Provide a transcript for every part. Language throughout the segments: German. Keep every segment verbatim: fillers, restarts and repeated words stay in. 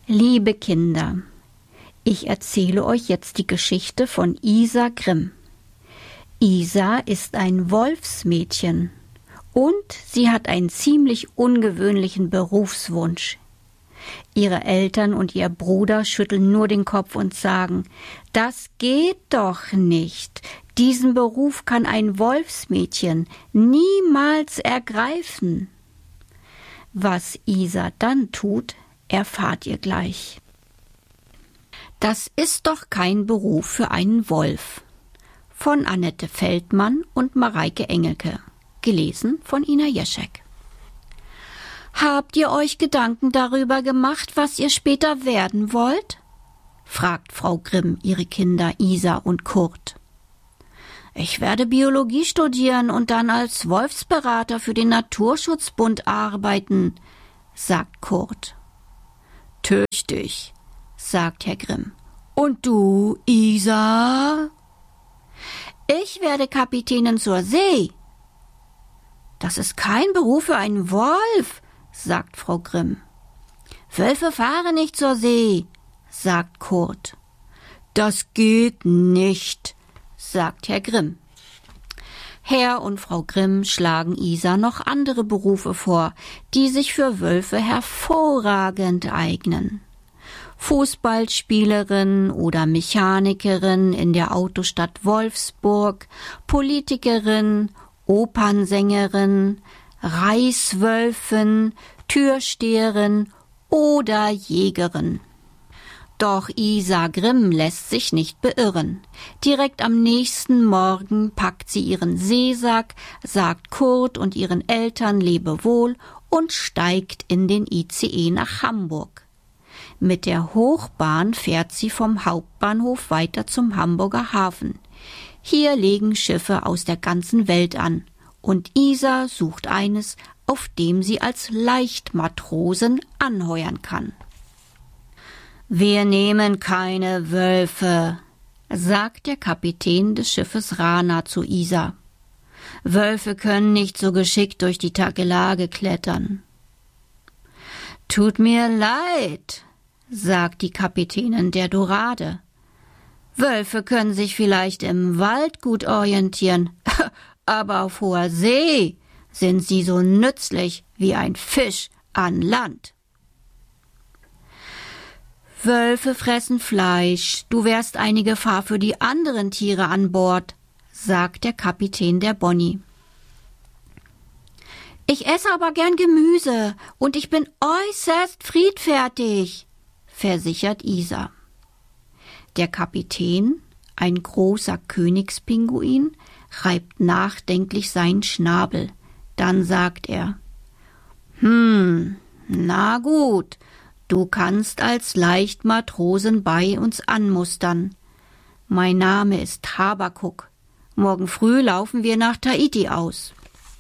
Liebe Kinder, ich erzähle euch jetzt die Geschichte von Isa Grimm. Isa ist ein Wolfsmädchen und sie hat einen ziemlich ungewöhnlichen Berufswunsch. Ihre Eltern und ihr Bruder schütteln nur den Kopf und sagen, das geht doch nicht. Diesen Beruf kann ein Wolfsmädchen niemals ergreifen. Was Isa dann tut, erfahrt ihr gleich. Das ist doch kein Beruf für einen Wolf. Von Annette Feldmann und Mareike Engelke. Gelesen von Ina Jeschek. Habt ihr euch Gedanken darüber gemacht, was ihr später werden wollt? Fragt Frau Grimm ihre Kinder Isa und Kurt. Ich werde Biologie studieren und dann als Wolfsberater für den Naturschutzbund arbeiten, sagt Kurt. Tüchtig, sagt Herr Grimm. Und du, Isa? Ich werde Kapitänin zur See. Das ist kein Beruf für einen Wolf, sagt Frau Grimm. Wölfe fahren nicht zur See, sagt Kurt. Das geht nicht, sagt Herr Grimm. Herr und Frau Grimm schlagen Isa noch andere Berufe vor, die sich für Wölfe hervorragend eignen. Fußballspielerin oder Mechanikerin in der Autostadt Wolfsburg, Politikerin, Opernsängerin, Reichswölfin, Türsteherin oder Jägerin. Doch Isa Grimm lässt sich nicht beirren. Direkt am nächsten Morgen packt sie ihren Seesack, sagt Kurt und ihren Eltern Lebewohl und steigt in den I C E nach Hamburg. Mit der Hochbahn fährt sie vom Hauptbahnhof weiter zum Hamburger Hafen. Hier legen Schiffe aus der ganzen Welt an und Isa sucht eines, auf dem sie als Leichtmatrosin anheuern kann. Wir nehmen keine Wölfe, sagt der Kapitän des Schiffes Rana zu Isa. Wölfe können nicht so geschickt durch die Takelage klettern. Tut mir leid, sagt die Kapitänin der Dorade. Wölfe können sich vielleicht im Wald gut orientieren, aber auf hoher See sind sie so nützlich wie ein Fisch an Land. Wölfe fressen Fleisch, du wärst eine Gefahr für die anderen Tiere an Bord, sagt der Kapitän der Bonnie. Ich esse aber gern Gemüse und ich bin äußerst friedfertig, versichert Isa. Der Kapitän, ein großer Königspinguin, reibt nachdenklich seinen Schnabel. Dann sagt er, »Hm, na gut, du kannst als Leichtmatrosin bei uns anmustern. Mein Name ist Habakuk. Morgen früh laufen wir nach Tahiti aus.«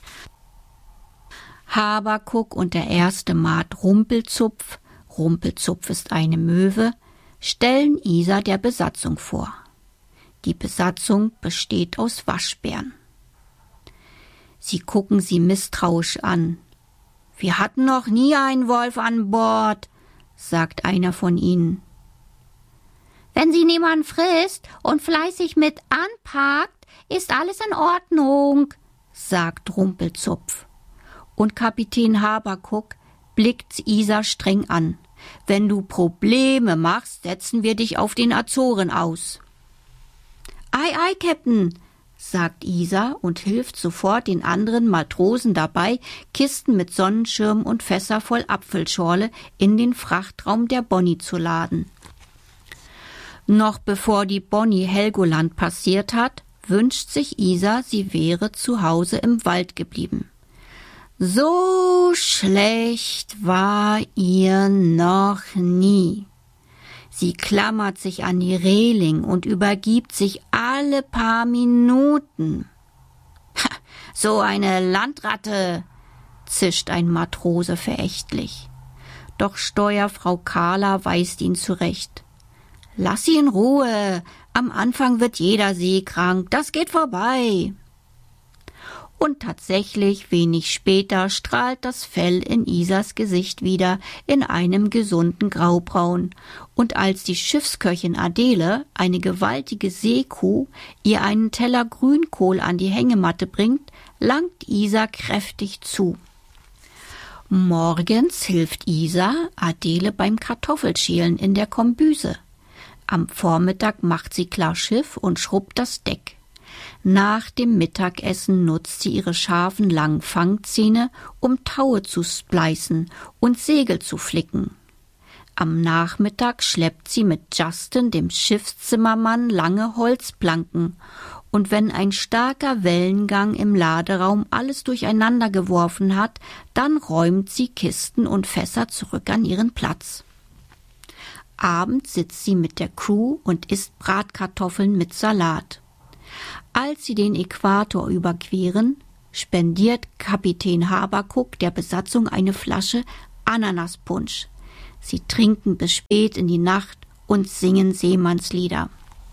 Habakuk und der erste Maat Rumpelzupf, Rumpelzupf ist eine Möwe, stellen Isa der Besatzung vor. Die Besatzung besteht aus Waschbären. Sie gucken sie misstrauisch an. »Wir hatten noch nie einen Wolf an Bord«, sagt einer von ihnen. »Wenn sie niemand frisst und fleißig mit anpackt, ist alles in Ordnung«, sagt Rumpelzupf. Und Kapitän Habakuk blickt Isa streng an. »Wenn du Probleme machst, setzen wir dich auf den Azoren aus.« »Ei, ei, Captain«, sagt Isa und hilft sofort den anderen Matrosen dabei, Kisten mit Sonnenschirm und Fässer voll Apfelschorle in den Frachtraum der Bonnie zu laden. Noch bevor die Bonnie Helgoland passiert hat, wünscht sich Isa, sie wäre zu Hause im Wald geblieben. So schlecht war ihr noch nie. Sie klammert sich an die Reling und übergibt sich alle paar Minuten. Ha, so eine Landratte, zischt ein Matrose verächtlich. Doch Steuerfrau Carla weist ihn zurecht. Lass sie in Ruhe, am Anfang wird jeder seekrank, das geht vorbei. Und tatsächlich, wenig später, strahlt das Fell in Isas Gesicht wieder in einem gesunden Graubraun. Und als die Schiffsköchin Adele, eine gewaltige Seekuh, ihr einen Teller Grünkohl an die Hängematte bringt, langt Isa kräftig zu. Morgens hilft Isa Adele beim Kartoffelschälen in der Kombüse. Am Vormittag macht sie klar Schiff und schrubbt das Deck. Nach dem Mittagessen nutzt sie ihre scharfen, langen Fangzähne, um Taue zu spleißen und Segel zu flicken. Am Nachmittag schleppt sie mit Justin, dem Schiffszimmermann, lange Holzplanken, und wenn ein starker Wellengang im Laderaum alles durcheinander geworfen hat, dann räumt sie Kisten und Fässer zurück an ihren Platz. Abends sitzt sie mit der Crew und isst Bratkartoffeln mit Salat. Als sie den Äquator überqueren, spendiert Kapitän Habakuk der Besatzung eine Flasche Ananaspunsch. Sie trinken bis spät in die Nacht und singen Seemannslieder.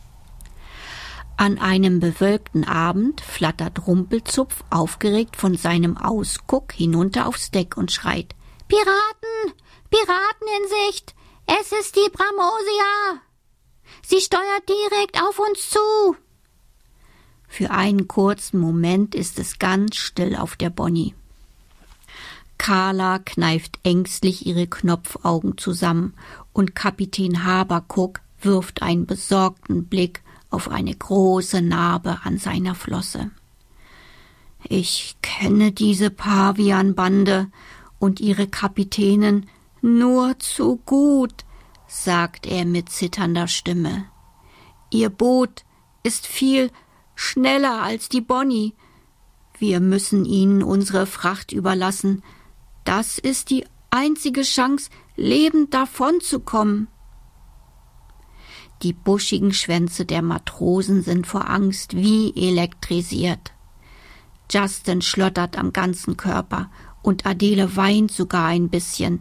An einem bewölkten Abend flattert Rumpelzupf aufgeregt von seinem Ausguck hinunter aufs Deck und schreit: »Piraten! Piraten in Sicht! Es ist die Bramosia! Sie steuert direkt auf uns zu!« Für einen kurzen Moment ist es ganz still auf der Bonnie. Carla kneift ängstlich ihre Knopfaugen zusammen und Kapitän Habakuk wirft einen besorgten Blick auf eine große Narbe an seiner Flosse. »Ich kenne diese Pavianbande und ihre Kapitänin nur zu gut«, sagt er mit zitternder Stimme. »Ihr Boot ist viel schneller als die Bonnie. Wir müssen ihnen unsere Fracht überlassen. Das ist die einzige Chance, lebend davonzukommen.« Die buschigen Schwänze der Matrosen sind vor Angst wie elektrisiert. Justin schlottert am ganzen Körper und Adele weint sogar ein bisschen.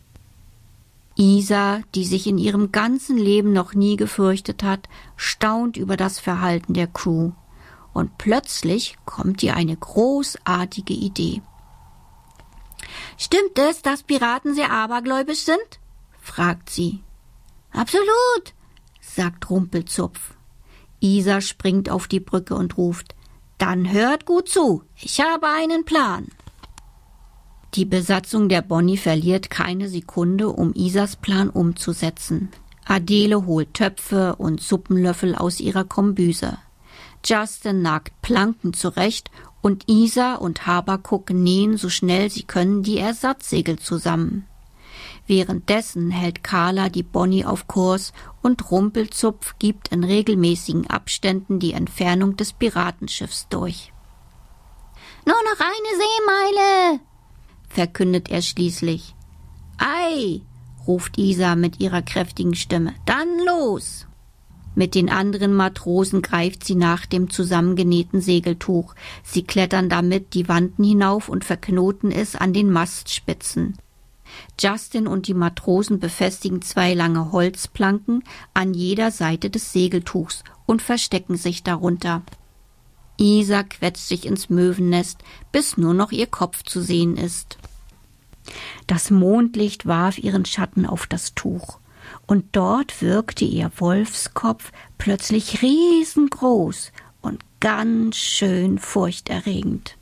Isa, die sich in ihrem ganzen Leben noch nie gefürchtet hat, staunt über das Verhalten der Crew. Und plötzlich kommt ihr eine großartige Idee. »Stimmt es, dass Piraten sehr abergläubisch sind?« fragt sie. »Absolut«, sagt Rumpelzupf. Isa springt auf die Brücke und ruft: »Dann hört gut zu, ich habe einen Plan.« Die Besatzung der Bonnie verliert keine Sekunde, um Isas Plan umzusetzen. Adele holt Töpfe und Suppenlöffel aus ihrer Kombüse. Justin nagt Planken zurecht und Isa und Habakuk nähen so schnell sie können die Ersatzsegel zusammen. Währenddessen hält Carla die Bonnie auf Kurs und Rumpelzupf gibt in regelmäßigen Abständen die Entfernung des Piratenschiffs durch. »Nur noch eine Seemeile«, verkündet er schließlich. »Ei«, ruft Isa mit ihrer kräftigen Stimme, »dann los!« Mit den anderen Matrosen greift sie nach dem zusammengenähten Segeltuch. Sie klettern damit die Wanten hinauf und verknoten es an den Mastspitzen. Justin und die Matrosen befestigen zwei lange Holzplanken an jeder Seite des Segeltuchs und verstecken sich darunter. Isa quetscht sich ins Möwennest, bis nur noch ihr Kopf zu sehen ist. Das Mondlicht warf ihren Schatten auf das Tuch, und dort wirkte ihr Wolfskopf plötzlich riesengroß und ganz schön furchterregend.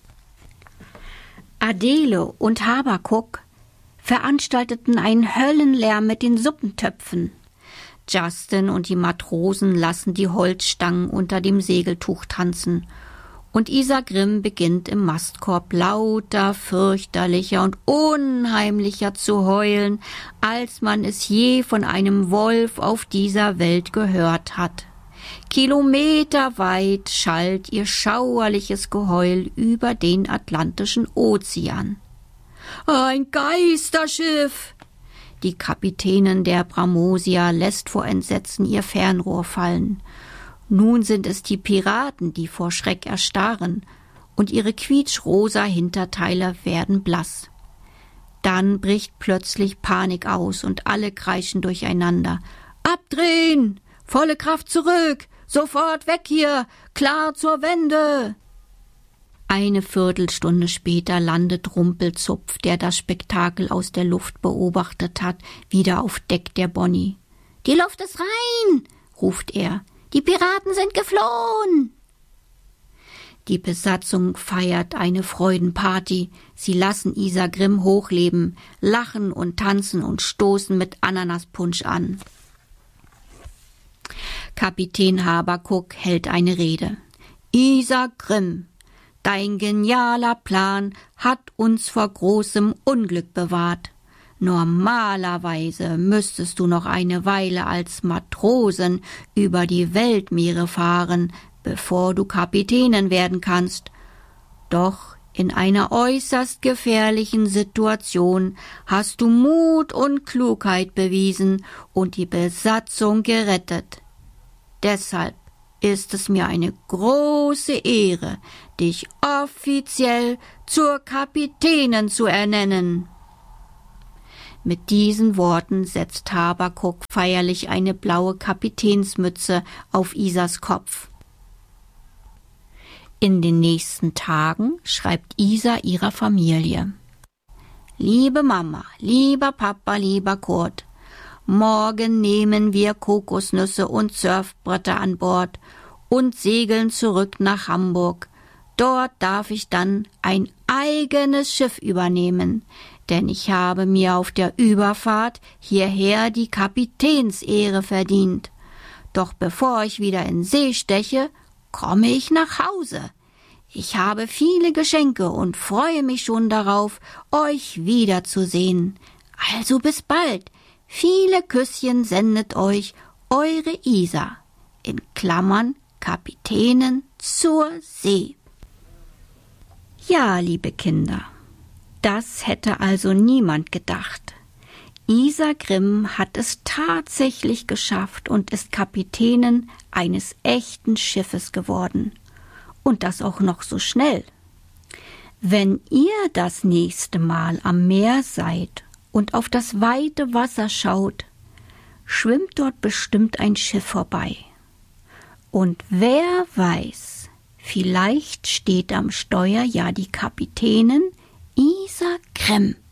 Adele und Habakuk veranstalteten einen Höllenlärm mit den Suppentöpfen. Justin und die Matrosen lassen die Holzstangen unter dem Segeltuch tanzen, und Isa Grimm beginnt im Mastkorb lauter, fürchterlicher und unheimlicher zu heulen, als man es je von einem Wolf auf dieser Welt gehört hat. Kilometerweit schallt ihr schauerliches Geheul über den Atlantischen Ozean. »Ein Geisterschiff!« Die Kapitänin der Bramosia lässt vor Entsetzen ihr Fernrohr fallen. Nun sind es die Piraten, die vor Schreck erstarren, und ihre quietschrosa Hinterteile werden blass. Dann bricht plötzlich Panik aus und alle kreischen durcheinander. »Abdrehen! Volle Kraft zurück! Sofort weg hier! Klar zur Wende!« Eine Viertelstunde später landet Rumpelzupf, der das Spektakel aus der Luft beobachtet hat, wieder auf Deck der Bonnie. »Die Luft ist rein«, ruft er. »Die Piraten sind geflohen!« Die Besatzung feiert eine Freudenparty. Sie lassen Isagrim hochleben, lachen und tanzen und stoßen mit Ananaspunsch an. Kapitän Habakuk hält eine Rede. »Isagrim, dein genialer Plan hat uns vor großem Unglück bewahrt. Normalerweise müsstest du noch eine Weile als Matrosen über die Weltmeere fahren, bevor du Kapitänin werden kannst. Doch in einer äußerst gefährlichen Situation hast du Mut und Klugheit bewiesen und die Besatzung gerettet. Deshalb ist es mir eine große Ehre, dich offiziell zur Kapitänin zu ernennen.« Mit diesen Worten setzt Habakuk feierlich eine blaue Kapitänsmütze auf Isas Kopf. In den nächsten Tagen schreibt Isa ihrer Familie: »Liebe Mama, lieber Papa, lieber Kurt, morgen nehmen wir Kokosnüsse und Surfbretter an Bord und segeln zurück nach Hamburg. Dort darf ich dann ein eigenes Schiff übernehmen, denn ich habe mir auf der Überfahrt hierher die Kapitänsehre verdient. Doch bevor ich wieder in See steche, komme ich nach Hause. Ich habe viele Geschenke und freue mich schon darauf, euch wiederzusehen. Also bis bald. Viele Küsschen sendet euch eure Isa. In Klammern Kapitänin zur See.« Ja, liebe Kinder, das hätte also niemand gedacht. Isagrim hat es tatsächlich geschafft und ist Kapitänin eines echten Schiffes geworden. Und das auch noch so schnell. Wenn ihr das nächste Mal am Meer seid und auf das weite Wasser schaut, schwimmt dort bestimmt ein Schiff vorbei. Und wer weiß, vielleicht steht am Steuer ja die Kapitänin Isagrim.